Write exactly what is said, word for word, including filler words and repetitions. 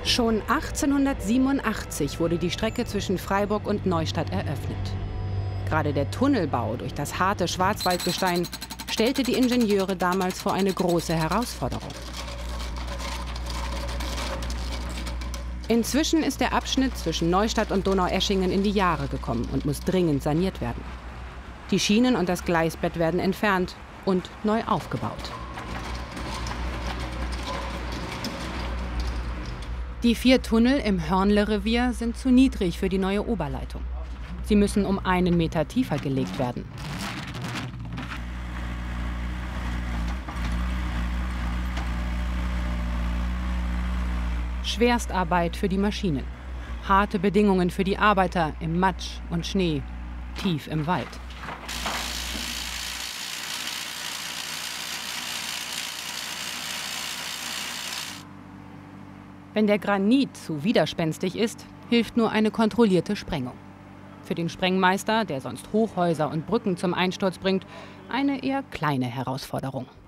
Schon achtzehnhundertsiebenundachtzig wurde die Strecke zwischen Freiburg und Neustadt eröffnet. Gerade der Tunnelbau durch das harte Schwarzwaldgestein stellte die Ingenieure damals vor eine große Herausforderung. Inzwischen ist der Abschnitt zwischen Neustadt und Donaueschingen in die Jahre gekommen und muss dringend saniert werden. Die Schienen und das Gleisbett werden entfernt und neu aufgebaut. Die vier Tunnel im Hörnle-Revier sind zu niedrig für die neue Oberleitung. Sie müssen um einen Meter tiefer gelegt werden. Schwerstarbeit für die Maschinen. Harte Bedingungen für die Arbeiter im Matsch und Schnee, tief im Wald. Wenn der Granit zu widerspenstig ist, hilft nur eine kontrollierte Sprengung. Für den Sprengmeister, der sonst Hochhäuser und Brücken zum Einsturz bringt, eine eher kleine Herausforderung.